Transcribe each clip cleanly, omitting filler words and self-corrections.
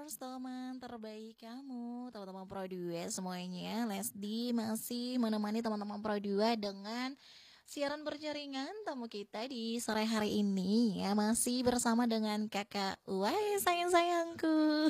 Prodwers, teman terbaik kamu, teman-teman Pro2 semuanya. Lesdi masih menemani teman-teman Pro2 dengan siaran berjaringan tamu kita di sore hari ini ya, masih bersama dengan Kakak Uwai sayang-sayangku.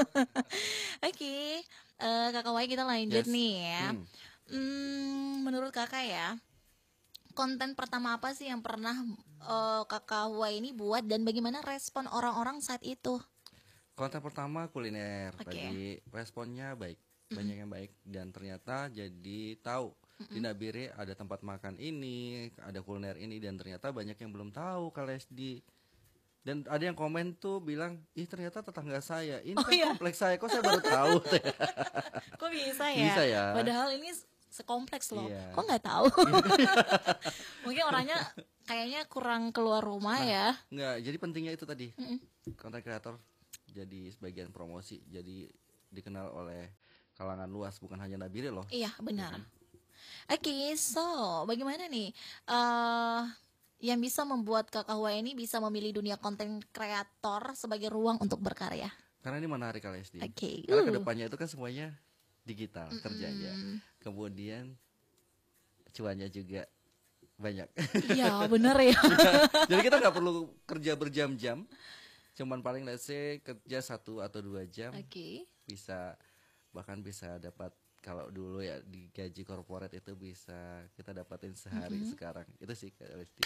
Oke, Kakak Uwai kita lanjut Yes. nih ya. Menurut Kakak ya, konten pertama apa sih yang pernah Kakak Uwai ini buat dan bagaimana respon orang-orang saat itu? Konten pertama kuliner. Oke. Tadi responnya baik, banyak yang baik dan ternyata jadi tahu di Nabire ada tempat makan ini, ada kuliner ini dan ternyata banyak yang belum tahu kalau SD. Dan ada yang komen tuh bilang, ih ternyata tetangga saya, ini Oh kan iya. kompleks saya, kok saya baru tahu. Kok bisa ya? Bisa ya. Padahal ini sekompleks loh. Iya. Kok nggak tahu? Mungkin orangnya kayaknya kurang keluar rumah ya. Enggak, jadi pentingnya itu tadi. Konten kreator jadi sebagian promosi, jadi dikenal oleh kalangan luas, bukan hanya Nabire loh. Iya benar. Oke, so bagaimana nih yang bisa membuat Kakak Hua ini bisa memilih dunia konten kreator sebagai ruang untuk berkarya? Karena ini menarik kalau SD. Oke. Karena kedepannya itu kan semuanya digital kerjanya. Kemudian cuannya juga banyak. Iya benar ya. Jadi kita nggak perlu kerja berjam-jam. Cuman paling let's say kerja 1 atau 2 jam Oke. bisa, bahkan bisa dapat, kalau dulu ya di gaji korporat itu bisa kita dapatin sehari sekarang. Itu sih Kak Lesti.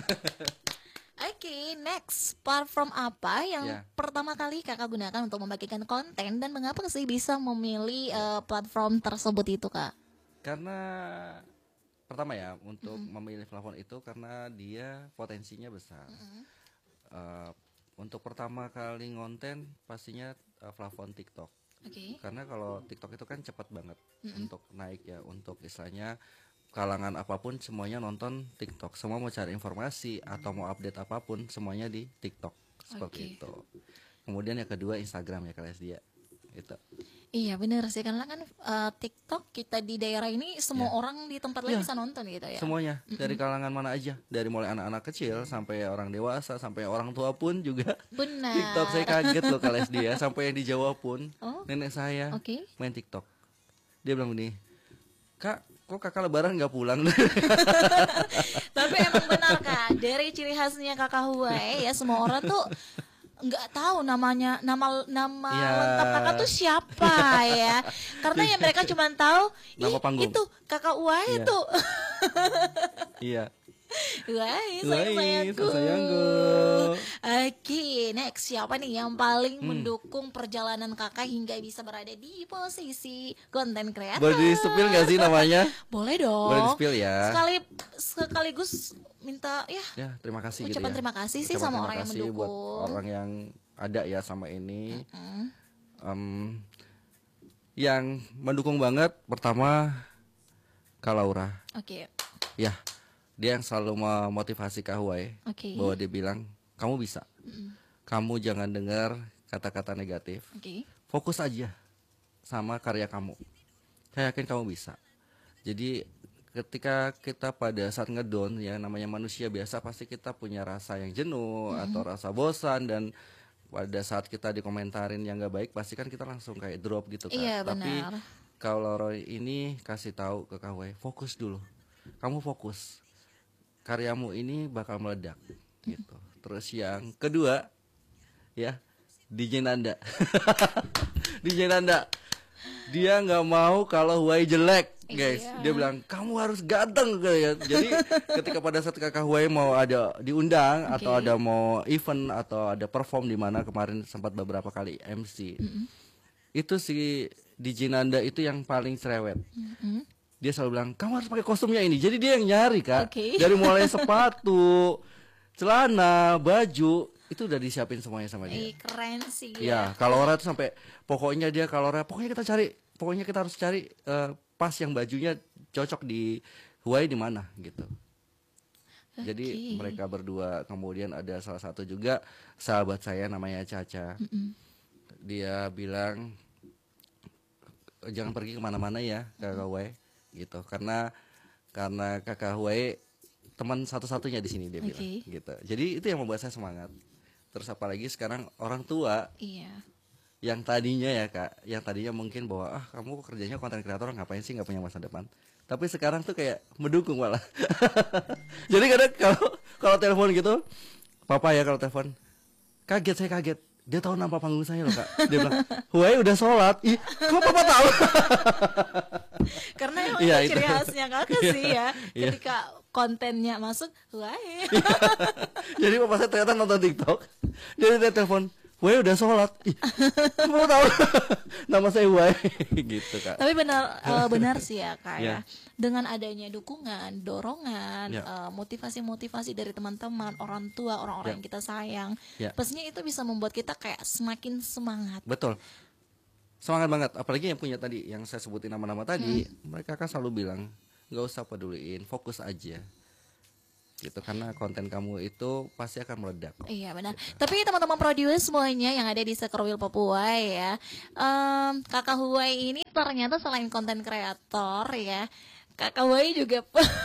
Oke, next platform apa yang Ya. pertama kali Kakak gunakan untuk membagikan konten dan mengapa sih bisa memilih platform tersebut itu, Kak? Karena pertama ya untuk memilih platform itu karena dia potensinya besar. Eh, untuk pertama kali ngonten pastinya platform TikTok. Oke. Karena kalau TikTok itu kan cepat banget untuk naik ya, untuk istilahnya kalangan apapun semuanya nonton TikTok. Semua mau cari informasi atau mau update apapun semuanya di TikTok seperti Oke. itu. Kemudian yang kedua Instagram ya kalian dia. Itu. Iya bener sih, karena kan TikTok kita di daerah ini semua orang di tempat lain Ya. bisa nonton gitu ya. Semuanya dari kalangan mana aja, dari mulai anak-anak kecil sampai orang dewasa sampai orang tua pun juga. Benar. TikTok saya kaget loh kalian dia, sampai yang di Jawa pun Oh. nenek saya Oke. main TikTok. Dia bilang gini, Kak, kok kakak lebaran nggak pulang? Tapi emang benar Kak, dari ciri khasnya Kakak Huai ya semua orang tuh nggak tahu nama Ya. lengkap kakak tuh siapa ya, karena ya mereka cuma tahu Nama panggung. itu Kakak Huai Iya. tuh. Iya. Wah, Sayangku. Oke, next siapa nih yang paling mendukung perjalanan kakak hingga bisa berada di posisi konten kreator? Boleh di spill nggak sih namanya? Boleh dong. Boleh di-spill ya. Sekaligus minta ya Ya, terima kasih gitu ucapan ya. terima kasih sih Ucapan sama terima orang yang kasih buat mendukung. orang yang ada ya sama ini. Yang mendukung banget pertama Kak Laura. Oke, Ya, dia yang selalu memotivasi Kak Huai Oke. bahwa dia bilang kamu bisa. Kamu jangan dengar kata-kata negatif. oke, Fokus aja sama karya kamu. Saya yakin kamu bisa. Jadi ketika kita pada saat ngedown ya, namanya manusia biasa pasti kita punya rasa yang jenuh atau rasa bosan, dan pada saat kita dikomentarin yang nggak baik pasti kan kita langsung kayak drop gitu kan. Iya, Tapi benar. kalau Roy ini kasih tahu ke KW, fokus dulu. Kamu fokus. Karyamu ini bakal meledak gitu. Terus yang kedua ya, DJ Nanda. DJ Nanda. Dia nggak mau kalau Huai jelek, guys. Iya. Dia bilang kamu harus ganteng kayak. Jadi ketika pada saat kakak Huai mau ada diundang atau Oke. ada mau event atau ada perform di mana kemarin sempat beberapa kali MC. Itu si DJ Nanda itu yang paling cerewet. Dia selalu bilang kamu harus pakai kostumnya ini. Jadi dia yang nyari Kak. Oke. Dari mulai sepatu, celana, baju itu udah disiapin semuanya sama dia. Keren sih Ya, Kalora tuh sampai pokoknya dia Kalora, pokoknya kita harus cari pas yang bajunya cocok di Huai di mana gitu. Jadi Oke. mereka berdua, kemudian ada salah satu juga sahabat saya namanya Caca. Dia bilang jangan pergi kemana-mana ya Kakak Huai gitu, karena Kakak Huai teman satu-satunya di sini dia bilang Oke. gitu. Jadi itu yang membuat saya semangat. Terus apalagi sekarang orang tua Iya. yang tadinya ya Kak, yang tadinya mungkin bahwa kamu kerjanya konten kreator ngapain sih, nggak punya masa depan. Tapi sekarang tuh kayak mendukung malah. Jadi kadang kalau kalau telepon gitu, papa ya kalau telepon, kaget, saya kaget. Dia tahu nama panggung saya loh Kak. Dia bilang, Huai udah sholat. Ih, kok papa tahu? Karena emang Iya, itu ciri itu. khasnya kakak sih ya. Iya. Ketika kontennya masuk, wah. Jadi papa saya ternyata nonton TikTok. Jadi dia telepon, Huai udah sholat. Ih, kamu tahu nama saya Huai. Gitu Kak. Tapi benar sih ya kak ya. Ya. Dengan adanya dukungan, dorongan, Ya. motivasi-motivasi dari teman-teman, orang tua, orang-orang Ya. yang kita sayang, Ya. pastinya itu bisa membuat kita kayak semakin semangat. Betul. Semangat banget. Apalagi yang punya tadi, yang saya sebutin nama-nama tadi, mereka kan selalu bilang, nggak usah peduliin, fokus aja. Gitu, karena konten kamu itu pasti akan meledak kok. Iya benar. Tapi teman-teman produser semuanya yang ada di Sekerwil Papua ya, Kakak Huai ini ternyata selain konten kreator ya, Kakak Huai juga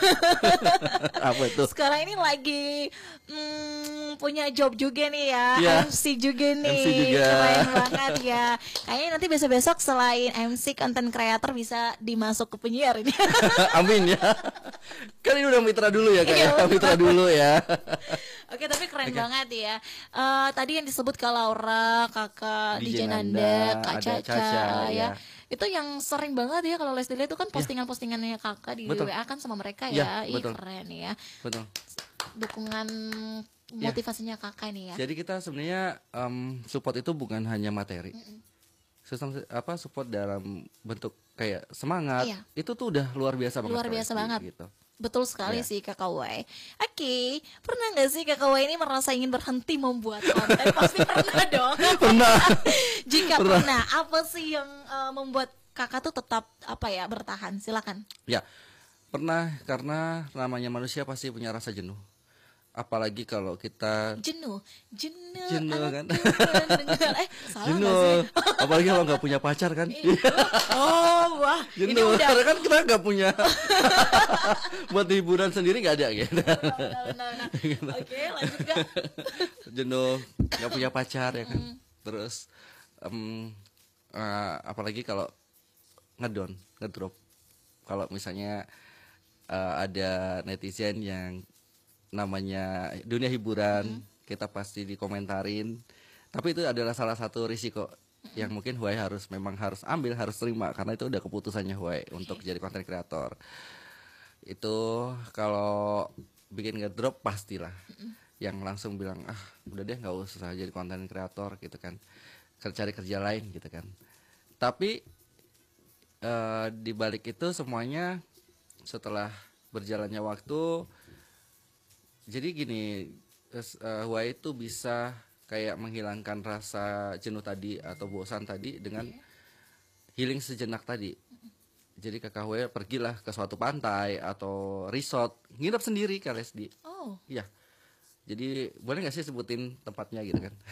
Apa itu? sekarang ini lagi punya job juga nih ya, Iya. MC juga nih, MC juga. keren banget ya. Kayaknya nanti besok-besok selain MC konten kreator bisa dimasuk ke penyiar ini. Amin ya. Kan ini udah mitra dulu ya Kak Iya, ya. Mitra dulu ya. Oke, tapi keren Oke. banget ya. Tadi yang disebut Kak Laura, Kakak DJ DJ Nanda, Nanda, Kak ada Caca, Caca, ya. ya. Itu yang sering banget ya kalau Leslie lihat itu kan postingan-postingannya Kakak di Betul. WA kan sama mereka Ya, ya. Ih, betul. keren ya. Betul. Dukungan motivasinya Kakak nih ya. Jadi kita sebenarnya support itu bukan hanya materi. Sistem support dalam bentuk kayak semangat. Iya. Itu tuh udah luar biasa banget. Luar Kak biasa Lesti, banget. gitu. Betul sekali Ya. sih Kakak Wai. Oke, pernah nggak sih Kakak Wai ini merasa ingin berhenti membuat konten? Pasti pernah dong. Pernah. Jika pernah, apa sih yang membuat Kakak tuh tetap bertahan? Silakan. Ya, pernah, karena namanya manusia pasti punya rasa jenuh. Apalagi kalau kita Jenuh jenuh kan. mendengar. Salah nggak sih? Jenuh. Apalagi kalau nggak punya pacar kan. Oh wah, ini Jenuh. udah Karena kan kita nggak punya buat hiburan sendiri nggak ada gitu. benar. Oke, lanjut Kak. Jenuh, nggak punya pacar ya kan. Terus apalagi kalau ngedrop. Kalau misalnya ada netizen yang namanya dunia hiburan, kita pasti dikomentarin. Tapi itu adalah salah satu risiko yang mungkin Huai memang harus ambil, harus terima, karena itu udah keputusannya Huai untuk jadi konten kreator. Itu kalau bikin ngedrop pastilah yang langsung bilang udah deh nggak usah jadi konten kreator gitu kan, cari kerja lain gitu kan. Tapi di balik itu semuanya setelah berjalannya waktu, jadi gini, Huai itu bisa kayak menghilangkan rasa jenuh tadi atau bosan tadi dengan healing sejenak tadi. Jadi Kakak Huai pergilah ke suatu pantai atau resort, nginep sendiri Kak Lesdi. Oh, Iya. Jadi boleh nggak sih sebutin tempatnya gitu kan?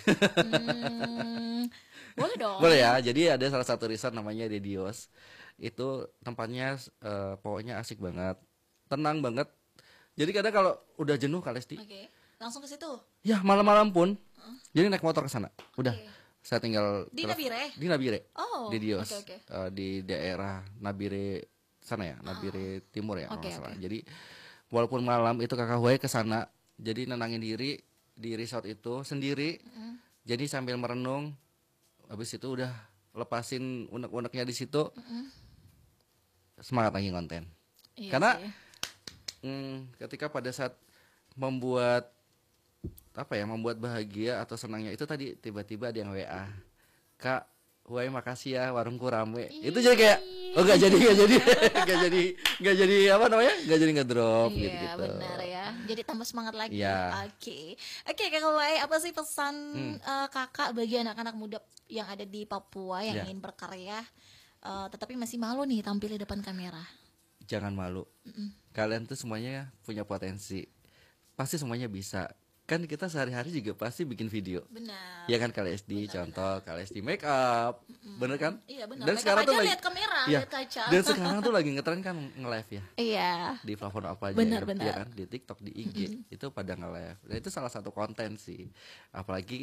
boleh dong. Boleh ya. Jadi ada salah satu resort namanya Dedios. Itu tempatnya pokoknya asik banget, tenang banget. Jadi kadang kalau udah jenuh Kak Lesti, Oke, langsung ke situ. ya malam-malam pun, jadi naik motor ke sana. Udah, Oke. saya tinggal Di Nabire? Di Nabire, Oh, di Dios, oke. di daerah Nabire sana ya, Nabire Timur ya kalau Oke, nggak salah. oke. Jadi walaupun malam itu Kakak Huai ke sana, jadi nenangin diri di resort itu sendiri. Jadi sambil merenung, habis itu udah lepasin unek-uneknya di situ, semangat lagi konten. Iya Karena sih. ketika pada saat membuat membuat bahagia atau senangnya itu tadi, tiba-tiba ada yang WA, Kak Huai makasih ya warungku rame. Itu jadi kayak nggak jadi nggak jadi ngedrop Iya gitu. benar ya. Jadi tambah semangat lagi. Iya. Oke Kakak Wai, apa sih pesan Kakak bagi anak-anak muda yang ada di Papua yang Iya. ingin berkarya, tetapi masih malu nih tampil di depan kamera? Jangan malu. Kalian tuh semuanya punya potensi. Pasti semuanya bisa. Kan kita sehari-hari juga pasti bikin video. Benar. Ya kan, Kak Lesti, contoh Kak Lesti make up. Bener kan? Iya benar. Dan Mereka sekarang tuh aja lagi lihat kamera, Iya. lihat kaca. Dan sekarang tuh lagi ngetren kan nge-live ya. Iya. Di platform apa aja Benar, ya, benar. ya kan, di TikTok, di IG itu pada nge-live. Dan itu salah satu konten sih. Apalagi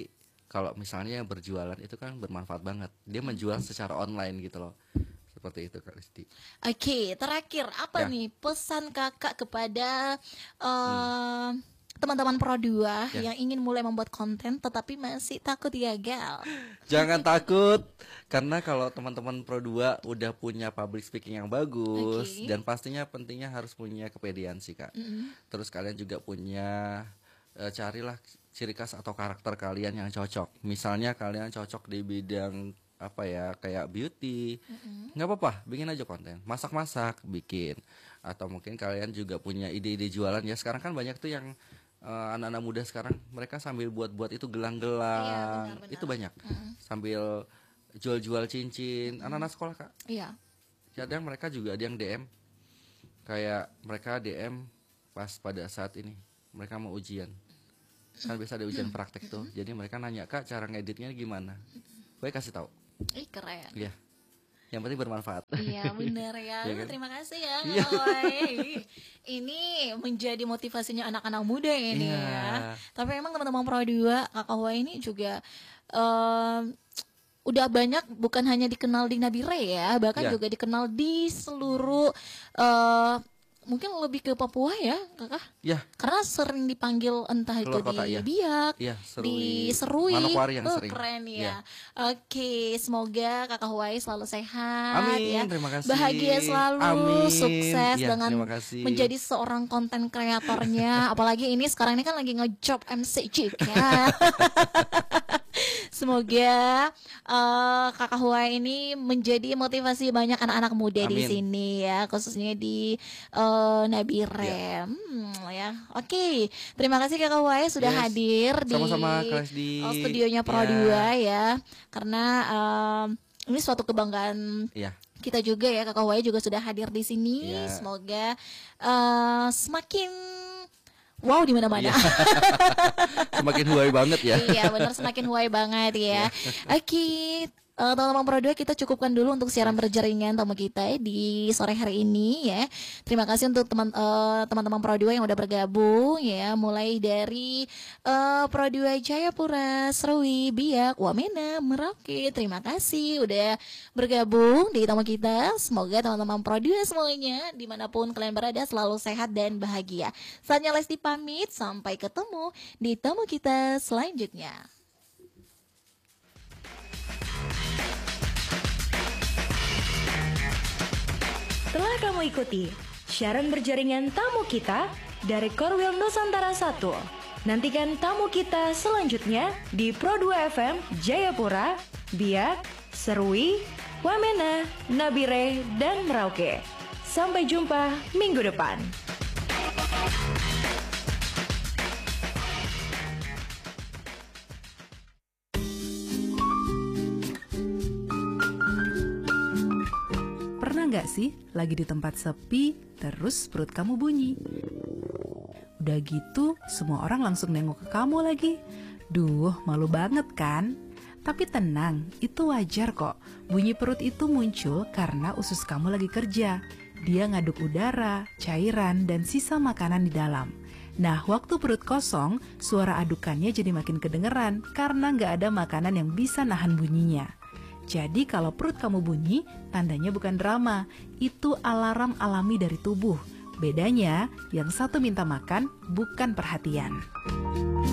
kalau misalnya yang berjualan itu kan bermanfaat banget. Dia menjual secara online gitu loh. Seperti itu Kak Listi. Oke, terakhir apa Ya. nih pesan kakak kepada Hmm. teman-teman Pro 2 Ya. yang ingin mulai membuat konten tetapi masih takut gagal? Jangan takut, karena kalau teman-teman Pro 2 udah punya public speaking yang bagus, Oke. dan pastinya pentingnya harus punya kepedean sih Kak. Terus kalian juga punya, carilah ciri khas atau karakter kalian yang cocok. Misalnya kalian cocok di bidang apa ya, kayak beauty, nggak apa-apa, bikin aja konten. Masak-masak, bikin. Atau mungkin kalian juga punya ide-ide jualan ya. Sekarang kan banyak tuh yang anak-anak muda sekarang mereka sambil buat-buat itu Iya, gelang-gelang, benar-benar. itu banyak. Sambil jual-jual cincin, anak-anak sekolah Kak. Iya. Kadang mereka juga ada yang DM, kayak mereka DM pas pada saat ini mereka mau ujian, kan biasa ada ujian praktek tuh, jadi mereka nanya, Kak cara ngeditnya gimana, gue kasih tahu. Ih, keren. Iya, yang penting bermanfaat. Iya benar ya. Iya kan? Terima kasih ya Iya. Kak Wai. Ini menjadi motivasinya anak-anak muda ini Iya. ya. Tapi emang teman-teman Pro 2 Kakak Wai ini juga udah banyak, bukan hanya dikenal di Nabire ya, bahkan Iya. juga dikenal di seluruh eh mungkin lebih ke Papua ya Kakak. Ya, Karena sering dipanggil entah itu Keluar kota, di iya. Biak, iya, di Serui. Manokwari yang sering. Keren Iya. ya. Oke, semoga Kakak Huai selalu sehat Amin, ya. terima kasih. Bahagia selalu, Amin. sukses Iya, dengan terima kasih. menjadi seorang konten kreatornya. Apalagi ini sekarang ini kan lagi ngejob MC juga. Semoga Kakak Huai ini menjadi motivasi banyak anak-anak muda di Amin. sini ya, khususnya di Nabire. Ya. Oke, terima kasih Kakak Huai sudah Yes. hadir Sama-sama, di Kak Lesdi. studionya Pro Ya. 2 ya. Karena ini suatu kebanggaan Iya. kita juga ya, Kakak Huai juga sudah hadir di sini. Iya. Semoga semakin wow di mana-mana. Iya. Semakin huai banget ya. Iya benar, semakin huai banget ya. Oke, teman-teman Pro 2 kita cukupkan dulu untuk siaran berjaringan tamu kita di sore hari ini ya. Terima kasih untuk teman-teman Pro 2 yang udah bergabung ya, mulai dari Pro 2 Jayapura, Serui, Biak, Wamena, Merauke. Terima kasih udah bergabung di tamu kita. Semoga teman-teman Pro 2 semuanya dimanapun kalian berada selalu sehat dan bahagia. Saatnya Lesti pamit, sampai ketemu di tamu kita selanjutnya. Telah kamu ikuti siaran berjaringan tamu kita dari Korwil Nusantara 1. Nantikan tamu kita selanjutnya di Pro 2 FM Jayapura, Biak, Serui, Wamena, Nabire, dan Merauke. Sampai jumpa minggu depan. Pernah nggak sih lagi di tempat sepi, terus perut kamu bunyi? Udah gitu, semua orang langsung nengok ke kamu lagi. Duh, malu banget kan? Tapi tenang, itu wajar kok. Bunyi perut itu muncul karena usus kamu lagi kerja. Dia ngaduk udara, cairan, dan sisa makanan di dalam. Nah, waktu perut kosong, suara adukannya jadi makin kedengeran karena nggak ada makanan yang bisa nahan bunyinya. Jadi kalau perut kamu bunyi, tandanya bukan drama, itu alarm alami dari tubuh. Bedanya, yang satu minta makan, bukan perhatian.